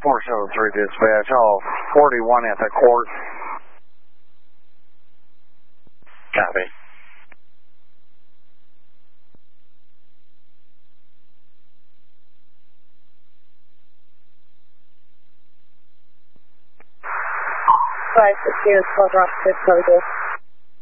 473 dispatch, all 41 at the court. Copy. Five 6 units, 12 Rock 6,